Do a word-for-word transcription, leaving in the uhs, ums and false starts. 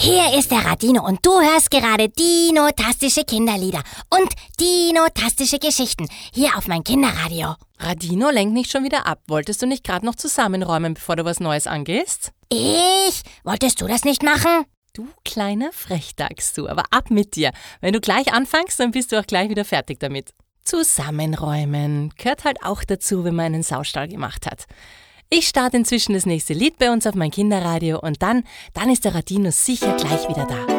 Hier ist der Radino und du hörst gerade Dino-tastische Kinderlieder und Dino-tastische Geschichten hier auf mein Kinderradio. Radino, lenk nicht schon wieder ab. Wolltest du nicht gerade noch zusammenräumen, bevor du was Neues angehst? Ich? Wolltest du das nicht machen? Du kleiner Frechdachs, du, aber ab mit dir. Wenn du gleich anfängst, dann bist du auch gleich wieder fertig damit. Zusammenräumen gehört halt auch dazu, wenn man einen Saustall gemacht hat. Ich starte inzwischen das nächste Lied bei uns auf mein Kinderradio und dann, dann ist der Radino sicher gleich wieder da.